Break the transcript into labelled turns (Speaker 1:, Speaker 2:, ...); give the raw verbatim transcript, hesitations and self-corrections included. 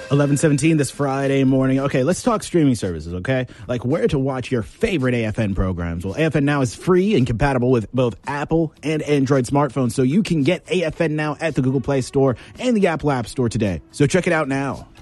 Speaker 1: eleven seventeen this Friday morning. Okay, let's talk streaming services, okay? Like where to watch your favorite A F N programs. Well, A F N Now is free and compatible with both Apple and Android smartphones, so you can get A F N Now at the Google Play Store and the Apple App Store today. So check it out now.